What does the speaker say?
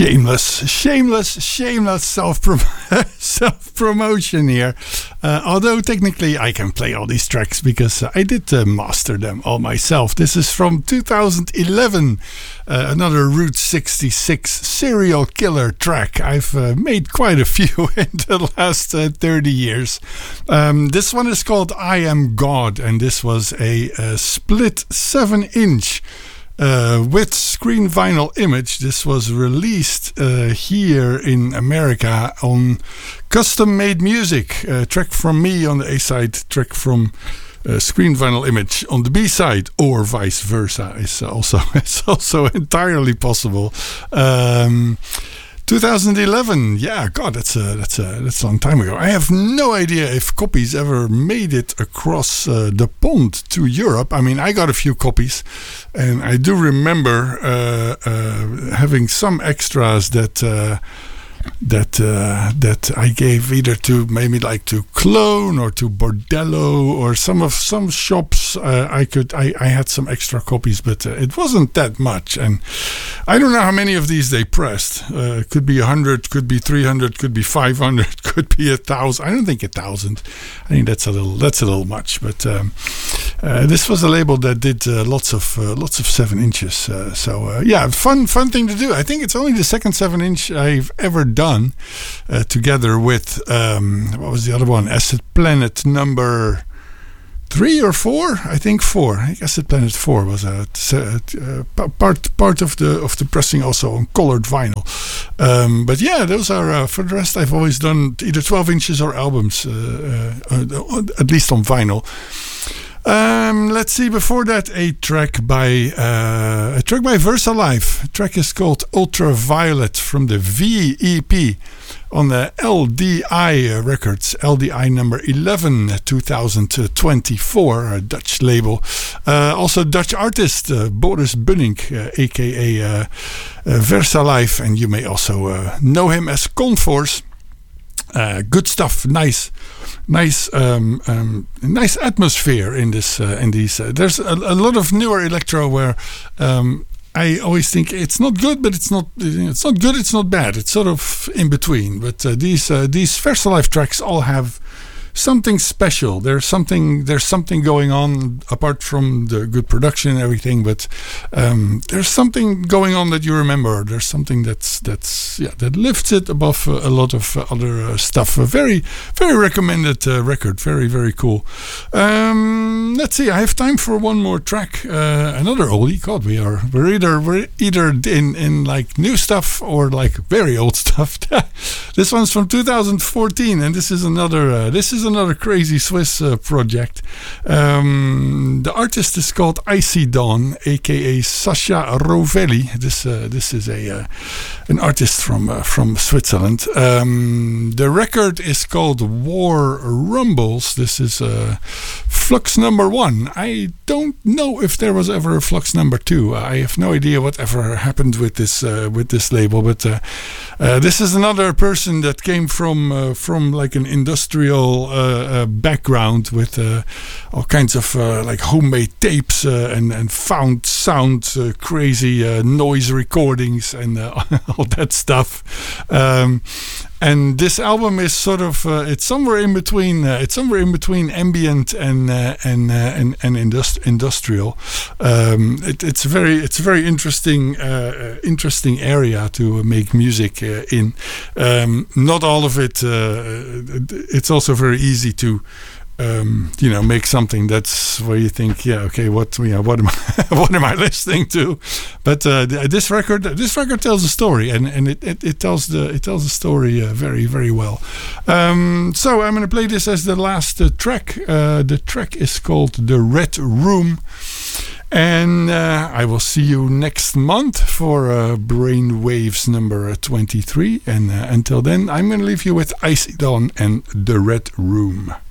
Shameless self-promotion here. Although technically I can play all these tracks because I did master them all myself. This is from 2011, another Route 66 serial killer track. I've made quite a few in the last 30 years. This one is called I Am God, and this was a split 7-inch with screen vinyl image. This was released here in America on Custom Made Music. Track from me on the A side, track from screen vinyl image on the B side, or vice versa. It's also entirely possible. 2011, yeah, God, that's a long time ago. I have no idea if copies ever made it across the pond to Europe. I mean, I got a few copies, and I do remember having some extras that I gave either to maybe like to Clone or to Bordello or some shops. I had some extra copies, but it wasn't that much, and I don't know how many of these they pressed. Could be 100, could be 300, could be 500, could be 1,000. I don't think 1,000. I think that's a little much. But this was a label that did lots of 7 inches. So yeah, fun thing to do. I think it's only the second 7-inch I've ever done together with what was the other one? Acid Planet number 3 or 4? I think 4. I think Acid Planet 4 was a part of the pressing, also on colored vinyl. But yeah, those are for the rest. I've always done either 12 inches or albums, at least on vinyl. Let's see. Before that, a track by VersaLife. The track is called Ultraviolet from the VEP on the LDI Records, LDI number 11, 2024, a Dutch label. Also Dutch artist Boris Bunning, aka VersaLife, and you may also know him as Conforce. Good stuff. Nice atmosphere in this. There's a lot of newer electro where I always think it's not good, but it's not good. It's not bad. It's sort of in between. But these VersaLife tracks all have something special. There's something going on apart from the good production and everything, but there's something going on that you remember. There's something that lifts it above a lot of other stuff. A very, very recommended record. Very, very cool. Let's see. I have time for one more track. Another oldie. God, we're either in like new stuff or like very old stuff. This one's from 2014, and this is another crazy Swiss project. The artist is called Icy Dawn, aka Sasha Rovelli. This is an artist from Switzerland. The record is called War Rumbles. This is Flux number 1. I don't know if there was ever a Flux number 2. I have no idea whatever happened with this label, but this is another person that came from like an industrial background with all kinds of like homemade tapes and found sound, crazy noise recordings and all that stuff. And this album is sort of it's somewhere in between ambient and industrial. It's a very interesting area to make music in. Not all of it. It's also very easy to make something that's where you think, yeah, okay, what am I listening to? But this record tells a story, and it tells the story very, very well. So I'm going to play this as the last track. The track is called The Red Room. And I will see you next month for Brainwaves number 23. And until then, I'm going to leave you with Icy Dawn and The Red Room.